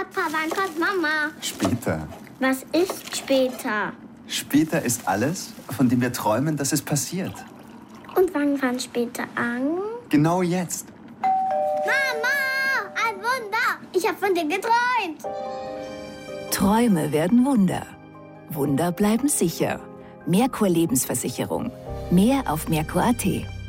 Papa, wann kommt Mama? Später. Was ist später? Später ist alles, von dem wir träumen, dass es passiert. Und wann fängt später an? Genau jetzt. Mama, ein Wunder! Ich habe von dir geträumt. Träume werden Wunder. Wunder bleiben sicher. Merkur Lebensversicherung. Mehr auf merkur.at.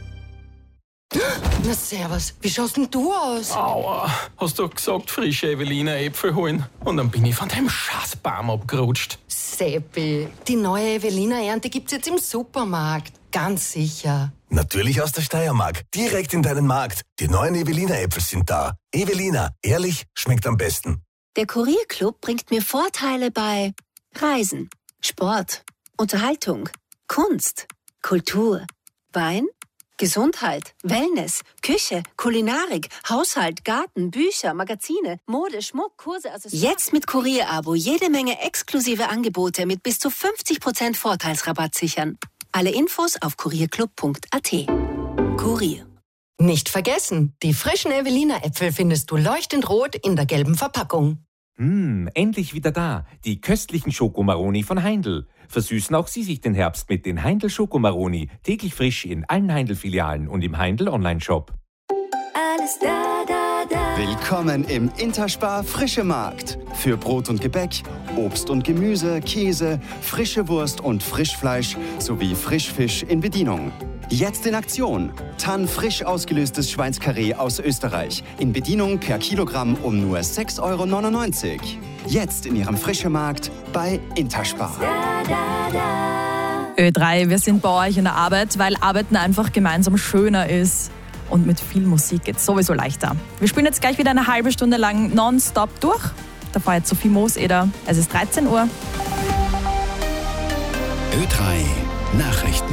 Na servus, wie schaust denn du aus? Aua, hast du gesagt, frische Evelina Äpfel holen? Und dann bin ich von dem Scheißbaum abgerutscht. Seppi, die neue Evelina-Ernte gibt's jetzt im Supermarkt. Ganz sicher. Natürlich aus der Steiermark. Direkt in deinen Markt. Die neuen Evelina-Äpfel sind da. Evelina, ehrlich, schmeckt am besten. Der Kurierclub bringt mir Vorteile bei Reisen, Sport, Unterhaltung, Kunst, Kultur, Wein, Gesundheit, Wellness, Küche, Kulinarik, Haushalt, Garten, Bücher, Magazine, Mode, Schmuck, Kurse, Accessoires. Jetzt mit Kurierabo jede Menge exklusive Angebote mit bis zu 50% Vorteilsrabatt sichern. Alle Infos auf kurierclub.at. Kurier. Nicht vergessen, die frischen Evelina-Äpfel findest du leuchtend rot in der gelben Verpackung. Endlich wieder da. Die köstlichen Schokomaroni von Heindl. Versüßen auch Sie sich den Herbst mit den Heindl Schokomaroni. Täglich frisch in allen Heindl-Filialen und im Heindl Online-Shop. Alles da, da, da. Willkommen im Interspar Frische Markt. Für Brot und Gebäck, Obst und Gemüse, Käse, frische Wurst und Frischfleisch sowie Frischfisch in Bedienung. Jetzt in Aktion. Tann frisch ausgelöstes Schweinskarree aus Österreich. In Bedienung per Kilogramm um nur 6,99 €. Jetzt in Ihrem Frische Markt bei Interspar. Ö3, wir sind bei euch in der Arbeit, weil Arbeiten einfach gemeinsam schöner ist. Und mit viel Musik geht es sowieso leichter. Wir spielen jetzt gleich wieder eine halbe Stunde lang nonstop durch. Davor jetzt Sophie Mooseder. Es ist 13 Uhr. Ö3 Nachrichten.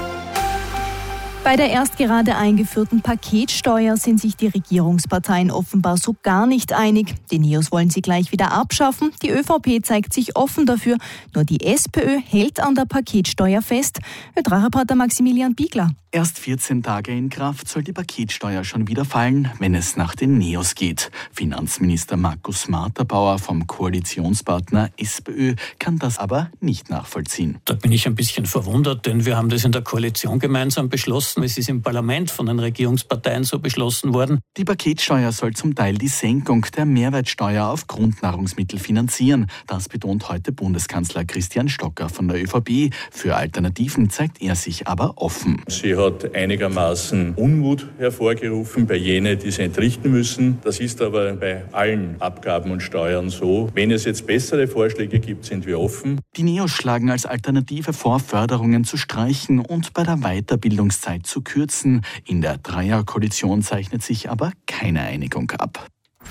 Bei der erst gerade eingeführten Paketsteuer sind sich die Regierungsparteien offenbar so gar nicht einig. Die Neos wollen sie gleich wieder abschaffen. Die ÖVP zeigt sich offen dafür. Nur die SPÖ hält an der Paketsteuer fest. Ö3-Reporter Maximilian Biegler. Erst 14 Tage in Kraft soll die Paketsteuer schon wieder fallen, wenn es nach den Neos geht. Finanzminister Markus Marterbauer vom Koalitionspartner SPÖ kann das aber nicht nachvollziehen. Da bin ich ein bisschen verwundert, denn wir haben das in der Koalition gemeinsam beschlossen. Es ist im Parlament von den Regierungsparteien so beschlossen worden. Die Paketsteuer soll zum Teil die Senkung der Mehrwertsteuer auf Grundnahrungsmittel finanzieren. Das betont heute Bundeskanzler Christian Stocker von der ÖVP. Für Alternativen zeigt er sich aber offen. Sie hat einigermaßen Unmut hervorgerufen bei jenen, die sie entrichten müssen. Das ist aber bei allen Abgaben und Steuern so. Wenn es jetzt bessere Vorschläge gibt, sind wir offen. Die Neos schlagen als Alternative vor, Förderungen zu streichen und bei der Weiterbildungszeit zu kürzen. In der Dreierkoalition zeichnet sich aber keine Einigung ab.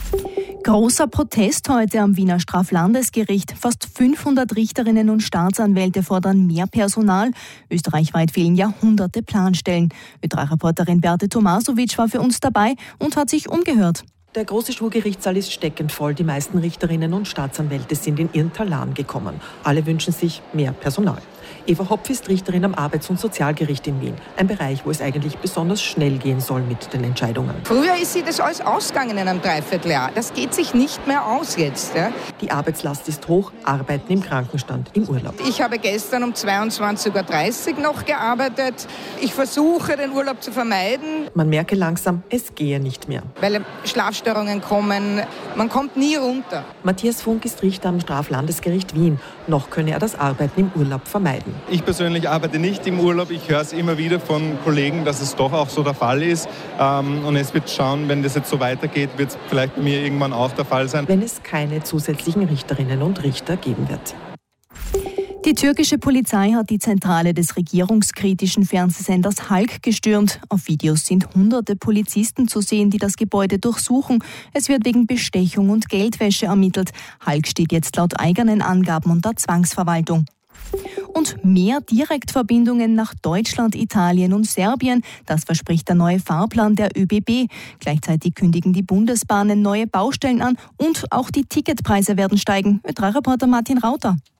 Großer Protest heute am Wiener Straflandesgericht. Fast 500 Richterinnen und Staatsanwälte fordern mehr Personal. Österreichweit fehlen Jahrhunderte Planstellen. Ö3-Reporterin Berthe Tomasovic war für uns dabei und hat sich umgehört. Der große Schwurgerichtssaal ist steckend voll. Die meisten Richterinnen und Staatsanwälte sind in ihren Talan gekommen. Alle wünschen sich mehr Personal. Eva Hopf ist Richterin am Arbeits- und Sozialgericht in Wien. Ein Bereich, wo es eigentlich besonders schnell gehen soll mit den Entscheidungen. Früher ist sie das alles ausgegangen in einem Dreivierteljahr. Das geht sich nicht mehr aus jetzt. Ja? Die Arbeitslast ist hoch, Arbeiten im Krankenstand, im Urlaub. Ich habe gestern um 22.30 Uhr noch gearbeitet. Ich versuche, den Urlaub zu vermeiden. Man merke langsam, es gehe nicht mehr. Weil Schlafstörungen kommen. Man kommt nie runter. Matthias Funk ist Richter am Straflandesgericht Wien. Noch könne er das Arbeiten im Urlaub vermeiden. Ich persönlich arbeite nicht im Urlaub. Ich höre es immer wieder von Kollegen, dass es doch auch so der Fall ist. Und es wird schauen, wenn das jetzt so weitergeht, wird es vielleicht bei mir irgendwann auch der Fall sein. Wenn es keine zusätzlichen Richterinnen und Richter geben wird. Die türkische Polizei hat die Zentrale des regierungskritischen Fernsehsenders Halk gestürmt. Auf Videos sind hunderte Polizisten zu sehen, die das Gebäude durchsuchen. Es wird wegen Bestechung und Geldwäsche ermittelt. Halk steht jetzt laut eigenen Angaben unter Zwangsverwaltung. Und mehr Direktverbindungen nach Deutschland, Italien und Serbien. Das verspricht der neue Fahrplan der ÖBB. Gleichzeitig kündigen die Bundesbahnen neue Baustellen an und auch die Ticketpreise werden steigen. Ö3-Reporter Martin Rauter.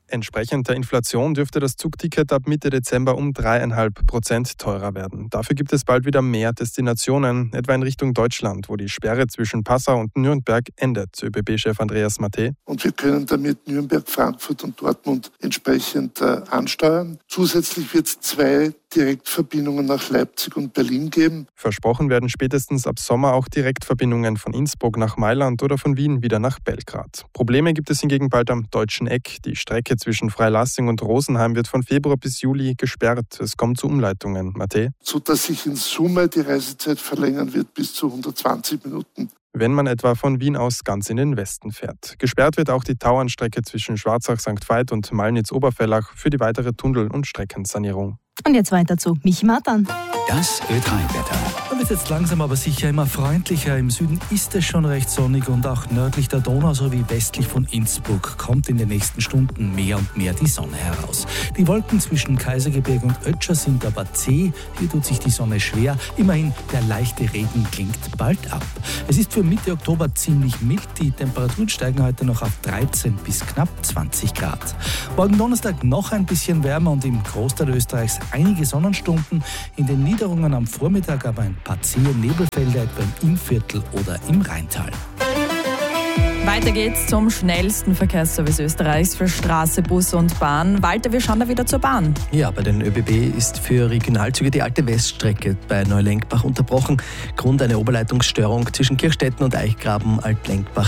Entsprechend der Inflation dürfte das Zugticket ab Mitte Dezember um 3,5% teurer werden. Dafür gibt es bald wieder mehr Destinationen, etwa in Richtung Deutschland, wo die Sperre zwischen Passau und Nürnberg endet. ÖBB-Chef Andreas Maté. Und wir können damit Nürnberg, Frankfurt und Dortmund entsprechend ansteuern. Zusätzlich wird es 2 Direktverbindungen nach Leipzig und Berlin geben. Versprochen werden spätestens ab Sommer auch Direktverbindungen von Innsbruck nach Mailand oder von Wien wieder nach Belgrad. Probleme gibt es hingegen bald am Deutschen Eck. Die Strecke zwischen Freilassing und Rosenheim wird von Februar bis Juli gesperrt. Es kommt zu Umleitungen. Maté? Sodass sich in Summe die Reisezeit verlängern wird bis zu 120 Minuten. Wenn man etwa von Wien aus ganz in den Westen fährt. Gesperrt wird auch die Tauernstrecke zwischen Schwarzach-St. Veit und Malnitz-Oberfellach für die weitere Tunnel- und Streckensanierung. Und jetzt weiter zu Michi Matan. Das Ö3-Wetter. Und wird jetzt langsam aber sicher immer freundlicher. Im Süden ist es schon recht sonnig und auch nördlich der Donau sowie westlich von Innsbruck kommt in den nächsten Stunden mehr und mehr die Sonne heraus. Die Wolken zwischen Kaisergebirge und Ötscher sind aber zäh. Hier tut sich die Sonne schwer. Immerhin, der leichte Regen klingt bald ab. Es ist für Mitte Oktober ziemlich mild. Die Temperaturen steigen heute noch auf 13 bis knapp 20 Grad. Morgen Donnerstag noch ein bisschen wärmer und im Großteil Österreichs einige Sonnenstunden. In den Niederungen am Vormittag aber ein paar zähe Nebelfelder etwa im Innviertel oder im Rheintal. Weiter geht's zum schnellsten Verkehrsservice Österreichs für Straße, Bus und Bahn. Walter, wir schauen da wieder zur Bahn. Ja, bei den ÖBB ist für Regionalzüge die alte Weststrecke bei Neulenkbach unterbrochen. Grund eine Oberleitungsstörung zwischen Kirchstetten und Eichgraben, Altlenkbach